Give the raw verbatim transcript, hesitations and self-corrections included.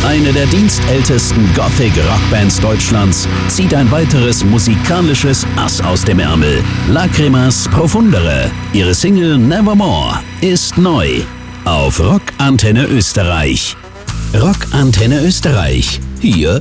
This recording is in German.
Eine der dienstältesten Gothic-Rockbands Deutschlands zieht ein weiteres musikalisches Ass aus dem Ärmel. Lacrimas Profundere. Ihre Single Nevermore ist neu auf Rock Antenne Österreich. Rock Antenne Österreich. Hier